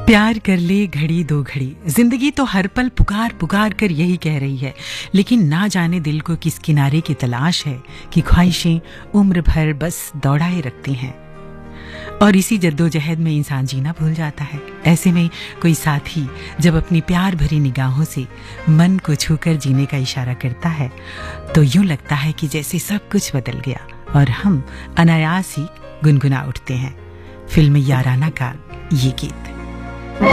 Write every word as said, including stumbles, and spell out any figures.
प्यार कर ले घड़ी दो घड़ी, जिंदगी तो हर पल पुकार पुकार कर यही कह रही है, लेकिन ना जाने दिल को किस किनारे की तलाश है कि ख्वाहिशें उम्र भर बस दौड़ाए रखती हैं। और इसी जद्दोजहद में इंसान जीना भूल जाता है। ऐसे में कोई साथी जब अपनी प्यार भरी निगाहों से मन को छूकर जीने का इशारा करता है तो यूं लगता है कि जैसे सब कुछ बदल गया और हम अनायास ही गुनगुना उठते हैं। फिल्म याराना का ये गीत।